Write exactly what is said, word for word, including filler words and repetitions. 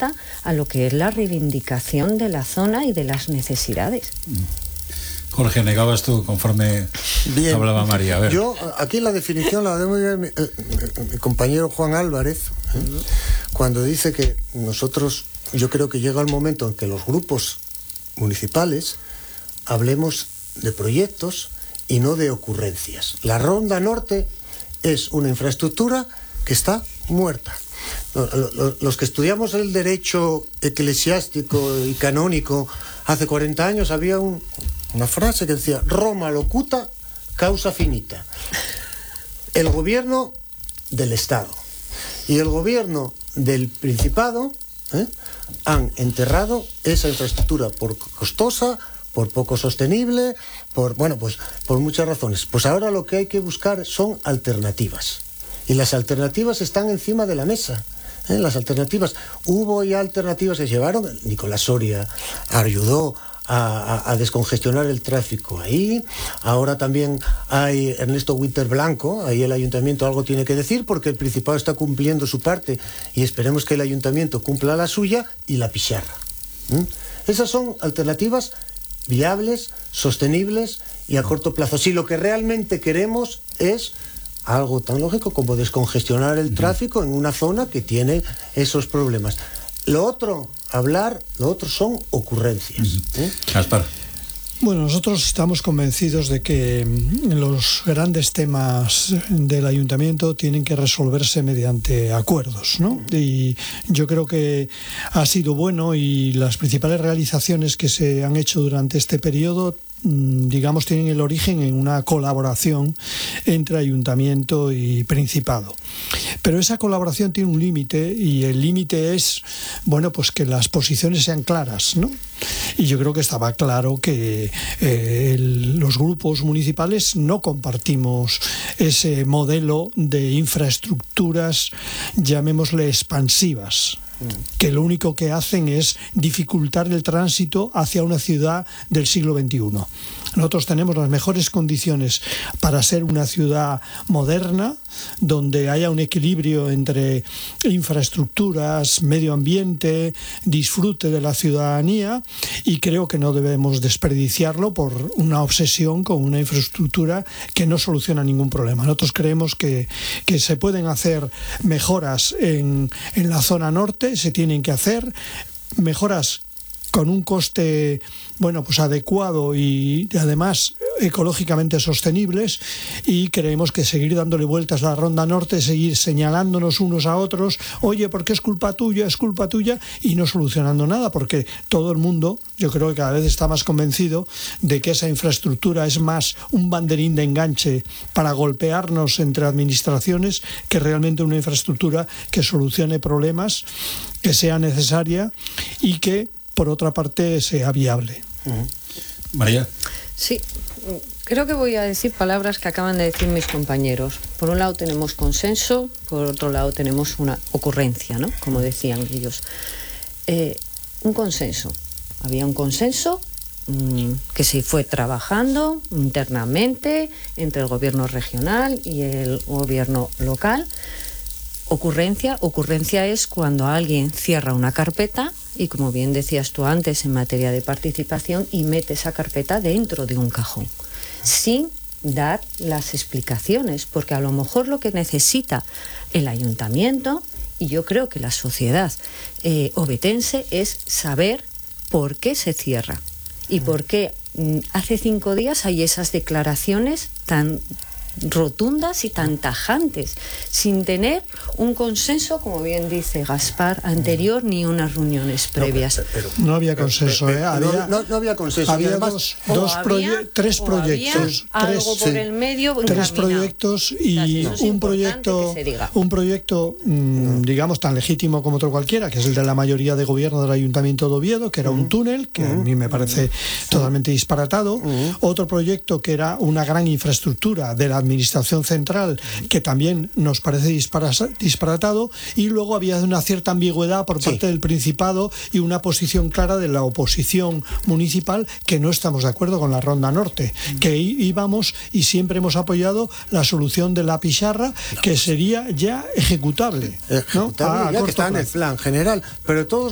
cuenta a lo que es la reivindicación de la zona y de las necesidades. Jorge, negabas tú conforme bien. Hablaba María. A ver. Yo, aquí la definición la doy muy bien mi, eh, mi compañero Juan Álvarez, ¿eh? uh-huh. cuando dice que nosotros, yo creo que llega el momento en que los grupos municipales hablemos de proyectos y no de ocurrencias. La Ronda Norte es una infraestructura que está muerta. Los que estudiamos el derecho eclesiástico y canónico hace cuarenta años había un, una frase que decía: Roma locuta, causa finita. El gobierno del Estado y el gobierno del Principado ¿eh? han enterrado esa infraestructura por costosa, por poco sostenible, por bueno, pues por muchas razones. Pues ahora lo que hay que buscar son alternativas. Y las alternativas están encima de la mesa. ¿eh? Las alternativas. Hubo ya alternativas que llevaron. Nicolás Soria ayudó a, a, a descongestionar el tráfico ahí. Ahora también hay Ernesto Winter Blanco. Ahí el ayuntamiento algo tiene que decir, porque el Principado está cumpliendo su parte y esperemos que el ayuntamiento cumpla la suya, y la Pixarra. ¿eh? Esas son alternativas viables, sostenibles y a corto plazo. Si lo que realmente queremos es algo tan lógico como descongestionar el tráfico en una zona que tiene esos problemas. Lo otro, hablar, lo otro son ocurrencias. ¿eh? Gaspar. Bueno, nosotros estamos convencidos de que los grandes temas del ayuntamiento tienen que resolverse mediante acuerdos, ¿no? Y yo creo que ha sido bueno, y las principales realizaciones que se han hecho durante este periodo, digamos, tienen el origen en una colaboración entre ayuntamiento y Principado. Pero esa colaboración tiene un límite, y el límite es, bueno, pues que las posiciones sean claras, ¿no? Y yo creo que estaba claro que eh, el, los grupos municipales no compartimos ese modelo de infraestructuras, llamémosle expansivas, que lo único que hacen es dificultar el tránsito hacia una ciudad del siglo veintiuno. Nosotros tenemos las mejores condiciones para ser una ciudad moderna, donde haya un equilibrio entre infraestructuras, medio ambiente, disfrute de la ciudadanía, y creo que no debemos desperdiciarlo por una obsesión con una infraestructura que no soluciona ningún problema. Nosotros creemos que, que se pueden hacer mejoras en, en la zona norte, se tienen que hacer mejoras con un coste, bueno, pues adecuado y además ecológicamente sostenibles, y creemos que seguir dándole vueltas a la Ronda Norte, seguir señalándonos unos a otros, oye, ¿por qué es culpa tuya, es culpa tuya? Y no solucionando nada, porque todo el mundo, yo creo que cada vez está más convencido de que esa infraestructura es más un banderín de enganche para golpearnos entre administraciones que realmente una infraestructura que solucione problemas, que sea necesaria y que, por otra parte, sea viable. Uh-huh. María. Sí, creo que voy a decir palabras que acaban de decir mis compañeros. Por un lado tenemos consenso, por otro lado tenemos una ocurrencia, ¿no? Como decían ellos. Eh, un consenso. Había un consenso mmm, que se fue trabajando internamente entre el gobierno regional y el gobierno local. Ocurrencia, ocurrencia es cuando alguien cierra una carpeta y, como bien decías tú antes, en materia de participación, y mete esa carpeta dentro de un cajón, sin dar las explicaciones, porque a lo mejor lo que necesita el ayuntamiento, y yo creo que la sociedad eh, obetense, es saber por qué se cierra y por qué mm, hace cinco días hay esas declaraciones tan rotundas y tan tajantes, sin tener un consenso, como bien dice Gaspar, anterior, ni unas reuniones previas. No, pero, pero, no había consenso, ¿eh? Había, no, no había consenso. Había además, dos, dos proye tres proyectos. Algo tres, por sí, el medio tres proyectos y o sea, un proyecto, un proyecto, mmm, digamos, tan legítimo como otro cualquiera, que es el de la mayoría de gobierno del Ayuntamiento de Oviedo, que era un túnel, que a mí me parece totalmente disparatado. Otro proyecto que era una gran infraestructura de la Administración Central, que también nos parece disparatado, y luego había una cierta ambigüedad por parte sí. del Principado y una posición clara de la oposición municipal, que no estamos de acuerdo con la Ronda Norte, mm. que íbamos y siempre hemos apoyado la solución de la Pixarra, no. que sería ya ejecutable, ejecutable, ¿no? a, ya a que está plazo. En el plan general, pero todos